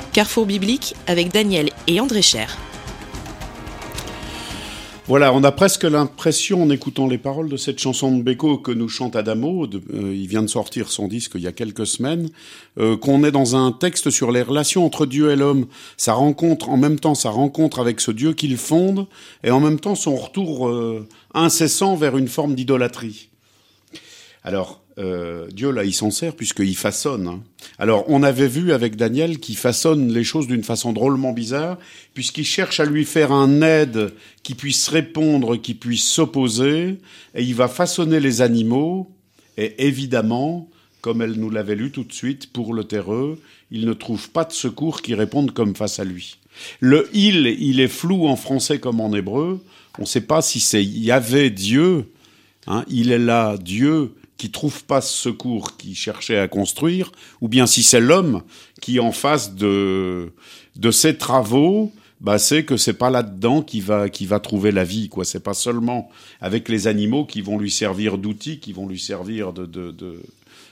Carrefour biblique avec Daniel et André Cher. Voilà, on a presque l'impression, en écoutant les paroles de cette chanson de Beko que nous chante Adamo, il vient de sortir son disque il y a quelques semaines, qu'on est dans un texte sur les relations entre Dieu et l'homme, sa rencontre avec ce Dieu qu'il fonde, et en même temps son retour incessant vers une forme d'idolâtrie. Alors, Dieu, là, il s'en sert puisqu'il façonne. Hein. Alors, on avait vu avec Daniel qu'il façonne les choses d'une façon drôlement bizarre, puisqu'il cherche à lui faire un aide qui puisse répondre, qui puisse s'opposer, et il va façonner les animaux, et évidemment, comme elle nous l'avait lu tout de suite, pour le terreux, il ne trouve pas de secours qui répondent comme face à lui. Le « il est flou en français comme en hébreu, on ne sait pas si c'est Yahvé, Dieu, hein, il est là, Dieu, qui trouve pas ce secours qu'il cherchait à construire, ou bien si c'est l'homme qui, en face de ses travaux, c'est que c'est pas là-dedans qu'il va trouver la vie, quoi. C'est pas seulement avec les animaux qui vont lui servir d'outils, qui vont lui servir de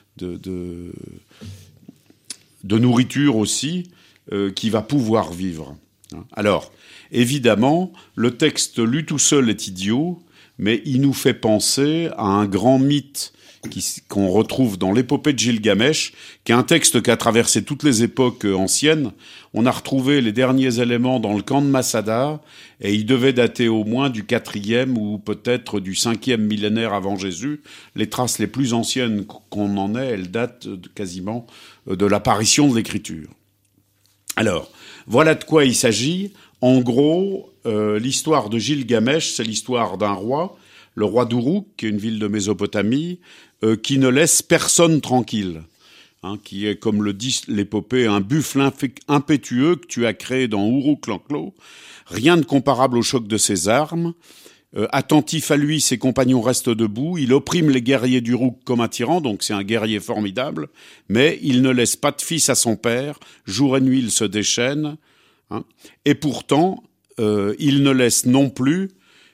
nourriture aussi, qui va pouvoir vivre. Alors, évidemment, le texte lu tout seul est idiot, mais il nous fait penser à un grand mythe qu'on retrouve dans l'épopée de Gilgamesh, qui est un texte qui a traversé toutes les époques anciennes. On a retrouvé les derniers éléments dans le camp de Masada, et il devait dater au moins du 4e ou peut-être du 5e millénaire avant Jésus. Les traces les plus anciennes qu'on en ait, elles datent quasiment de l'apparition de l'écriture. Alors, voilà de quoi il s'agit. En gros, l'histoire de Gilgamesh, c'est l'histoire d'un roi, le roi d'Uruk, qui est une ville de Mésopotamie, qui ne laisse personne tranquille, hein, qui est, comme le dit l'épopée, un buffle impétueux que tu as créé dans Uruk l'enclos, rien de comparable au choc de ses armes. Attentif à lui, ses compagnons restent debout, il opprime les guerriers d'Uruk comme un tyran, donc c'est un guerrier formidable, mais il ne laisse pas de fils à son père, jour et nuit il se déchaîne, hein, et pourtant, il ne laisse non plus,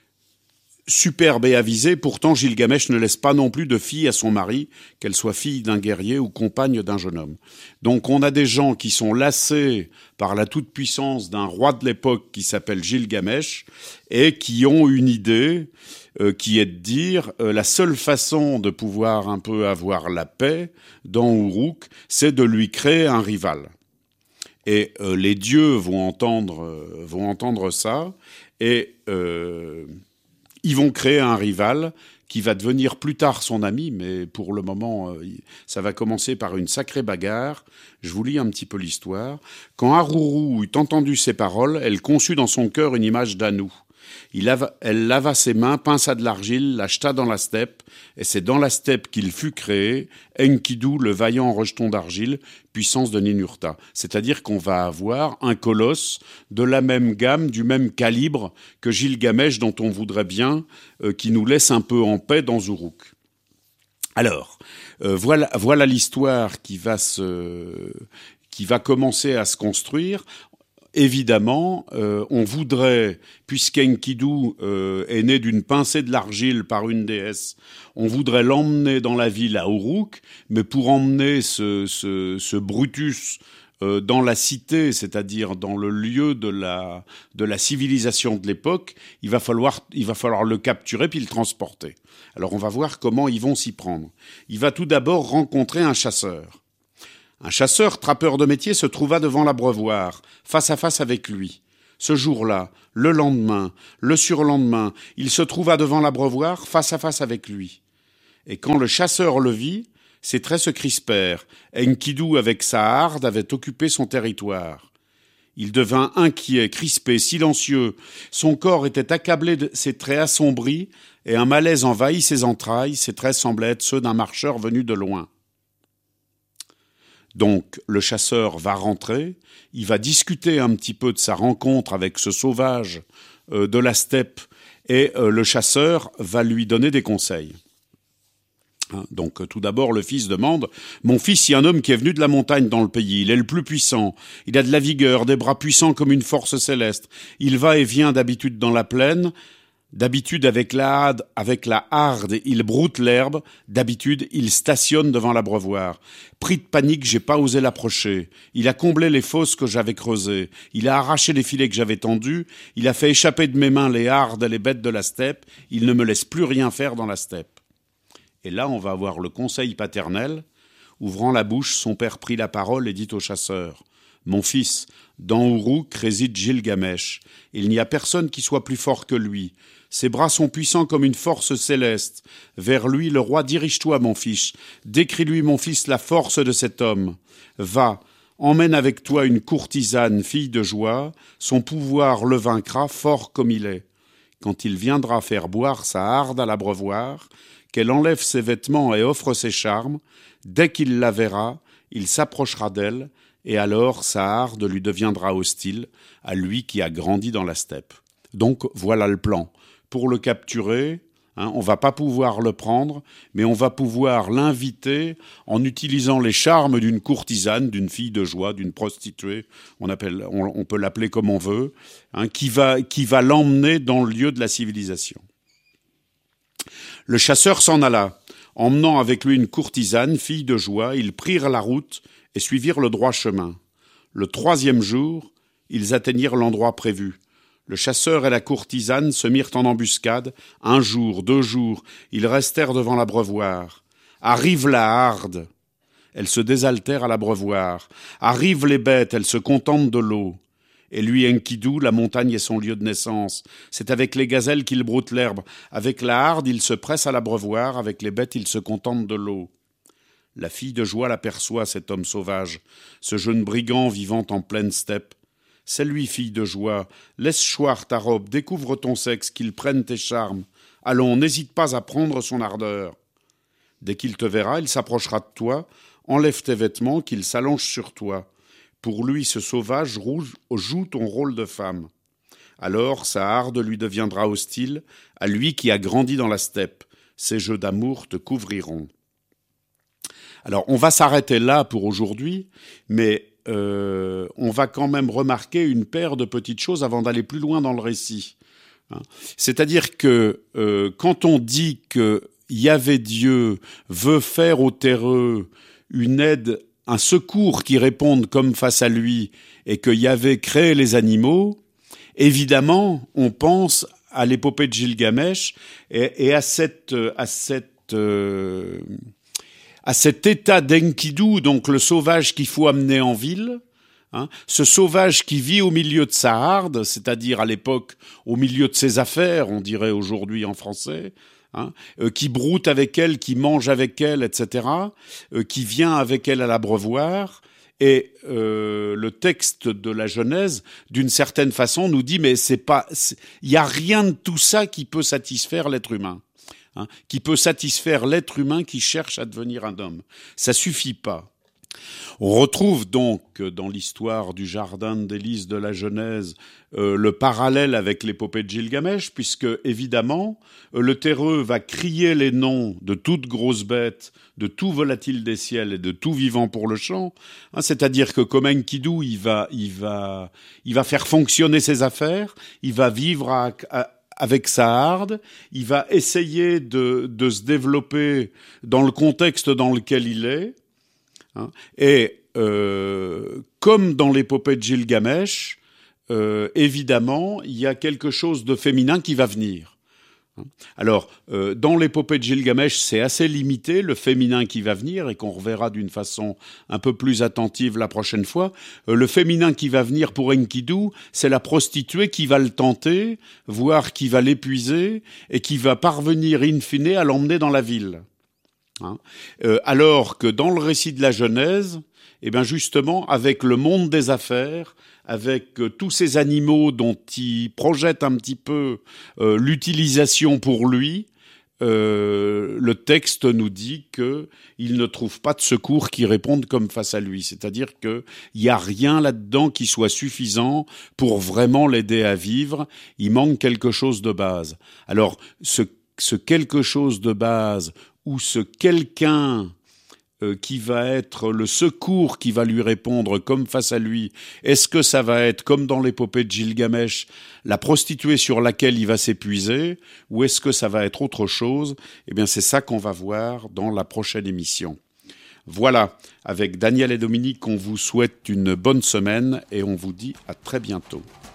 superbe et avisé, pourtant Gilgamesh ne laisse pas non plus de fille à son mari, qu'elle soit fille d'un guerrier ou compagne d'un jeune homme. Donc on a des gens qui sont lassés par la toute-puissance d'un roi de l'époque qui s'appelle Gilgamesh et qui ont une idée qui est de dire la seule façon de pouvoir un peu avoir la paix dans Uruk, c'est de lui créer un rival. Et les dieux vont entendre ça et ils vont créer un rival qui va devenir plus tard son ami, mais pour le moment, ça va commencer par une sacrée bagarre. Je vous lis un petit peu l'histoire. Quand Haruru eut entendu ces paroles, elle conçut dans son cœur une image d'Anu. Elle lava ses mains, pinça de l'argile, la jeta dans la steppe, et c'est dans la steppe qu'il fut créé, Enkidu, le vaillant rejeton d'argile, puissance de Ninurta. C'est-à-dire qu'on va avoir un colosse de la même gamme, du même calibre que Gilgamesh, dont on voudrait bien qui nous laisse un peu en paix dans Uruk. Alors, voilà l'histoire qui va commencer à se construire. Évidemment, on voudrait, puisqu'Enkidu est né d'une pincée de l'argile par une déesse, on voudrait l'emmener dans la ville à Uruk, mais pour emmener ce Brutus dans la cité, c'est-à-dire dans le lieu de la civilisation de l'époque, il va falloir le capturer puis le transporter. Alors on va voir comment ils vont s'y prendre. Il va tout d'abord rencontrer un chasseur. Un chasseur, trappeur de métier, se trouva devant l'abreuvoir, face à face avec lui. Ce jour-là, le lendemain, le surlendemain, il se trouva devant l'abreuvoir, face à face avec lui. Et quand le chasseur le vit, ses traits se crispèrent. Enkidu, avec sa harde, avait occupé son territoire. Il devint inquiet, crispé, silencieux. Son corps était accablé, ses traits assombris, et un malaise envahit ses entrailles. Ses traits semblaient être ceux d'un marcheur venu de loin. Donc, le chasseur va rentrer, il va discuter un petit peu de sa rencontre avec ce sauvage de la steppe, et le chasseur va lui donner des conseils. Donc, tout d'abord, le fils demande « Mon fils, il y a un homme qui est venu de la montagne dans le pays, il est le plus puissant, il a de la vigueur, des bras puissants comme une force céleste, il va et vient d'habitude dans la plaine, D'habitude, avec la harde, il broute l'herbe. D'habitude, il stationne devant l'abreuvoir. Pris de panique, j'ai pas osé l'approcher. Il a comblé les fosses que j'avais creusées. Il a arraché les filets que j'avais tendus. Il a fait échapper de mes mains les hardes et les bêtes de la steppe. Il ne me laisse plus rien faire dans la steppe. Et là, on va avoir le conseil paternel. Ouvrant la bouche, son père prit la parole et dit au chasseur: « Mon fils, dans Uruk réside Gilgamesh. Il n'y a personne qui soit plus fort que lui. Ses bras sont puissants comme une force céleste. Vers lui, le roi, dirige-toi, mon fils. Décris-lui, mon fils, la force de cet homme. Va, emmène avec toi une courtisane, fille de joie. Son pouvoir le vaincra, fort comme il est. Quand il viendra faire boire sa harde à l'abreuvoir, qu'elle enlève ses vêtements et offre ses charmes, dès qu'il la verra, il s'approchera d'elle, et alors sa harde lui deviendra hostile, à lui qui a grandi dans la steppe. » Donc voilà le plan. Pour le capturer, on va pas pouvoir le prendre, mais on va pouvoir l'inviter en utilisant les charmes d'une courtisane, d'une fille de joie, d'une prostituée, on peut l'appeler comme on veut, qui va l'emmener dans le lieu de la civilisation. Le chasseur s'en alla. Emmenant avec lui une courtisane, fille de joie, ils prirent la route et suivirent le droit chemin. Le 3e jour, ils atteignirent l'endroit prévu. Le chasseur et la courtisane se mirent en embuscade. 1 jour, 2 jours, ils restèrent devant l'abreuvoir. Arrive la harde. Elle se désaltère à l'abreuvoir. Arrivent les bêtes, elles se contentent de l'eau. Et lui, Enkidu, la montagne est son lieu de naissance. C'est avec les gazelles qu'il broute l'herbe. Avec la harde, il se presse à l'abreuvoir. Avec les bêtes, il se contente de l'eau. La fille de joie l'aperçoit, cet homme sauvage, ce jeune brigand vivant en pleine steppe. C'est lui, fille de joie, laisse choir ta robe, découvre ton sexe, qu'il prenne tes charmes. Allons, n'hésite pas à prendre son ardeur. Dès qu'il te verra, il s'approchera de toi, enlève tes vêtements, qu'il s'allonge sur toi. Pour lui, ce sauvage rouge joue ton rôle de femme. Alors sa harde lui deviendra hostile, à lui qui a grandi dans la steppe. Ses jeux d'amour te couvriront. Alors, on va s'arrêter là pour aujourd'hui, mais on va quand même remarquer une paire de petites choses avant d'aller plus loin dans le récit. C'est-à-dire que quand on dit que Yahvé Dieu veut faire aux terreux une aide, un secours qui réponde comme face à lui, et que Yahvé crée les animaux, évidemment, on pense à l'épopée de Gilgamesh et à cet état d'Enkidu, donc le sauvage qu'il faut amener en ville, ce sauvage qui vit au milieu de sa harde, c'est-à-dire à l'époque au milieu de ses affaires, on dirait aujourd'hui en français, qui broute avec elle, qui mange avec elle, etc., qui vient avec elle à l'abreuvoir. Et le texte de la Genèse, d'une certaine façon, nous dit mais il y a rien de tout ça qui peut satisfaire l'être humain. Qui peut satisfaire l'être humain qui cherche à devenir un homme. Ça suffit pas. On retrouve donc dans l'histoire du jardin d'Élys de la Genèse le parallèle avec l'épopée de Gilgamesh, puisque évidemment le terreux va crier les noms de toutes grosses bêtes, de tout volatile des ciels et de tout vivant pour le champ. C'est-à-dire que comme Enkidu, il va faire fonctionner ses affaires, il va vivre avec sa harde, il va essayer de se développer dans le contexte dans lequel il est. Et comme dans l'épopée de Gilgamesh, évidemment, il y a quelque chose de féminin qui va venir. Alors, dans l'épopée de Gilgamesh, c'est assez limité, le féminin qui va venir, et qu'on reverra d'une façon un peu plus attentive la prochaine fois. Le féminin qui va venir pour Enkidu, c'est la prostituée qui va le tenter, voire qui va l'épuiser, et qui va parvenir in fine à l'emmener dans la ville. Alors que dans le récit de la Genèse, eh bien justement, avec le monde des affaires, avec tous ces animaux dont il projette un petit peu l'utilisation pour lui, le texte nous dit qu'il ne trouve pas de secours qui répondent comme face à lui. C'est-à-dire qu'il n'y a rien là-dedans qui soit suffisant pour vraiment l'aider à vivre. Il manque quelque chose de base. Alors, ce quelque chose de base ou ce quelqu'un qui va être le secours qui va lui répondre comme face à lui? Est-ce que ça va être, comme dans l'épopée de Gilgamesh, la prostituée sur laquelle il va s'épuiser, ou est-ce que ça va être autre chose? Eh bien, c'est ça qu'on va voir dans la prochaine émission. Voilà, avec Daniel et Dominique, on vous souhaite une bonne semaine et on vous dit à très bientôt.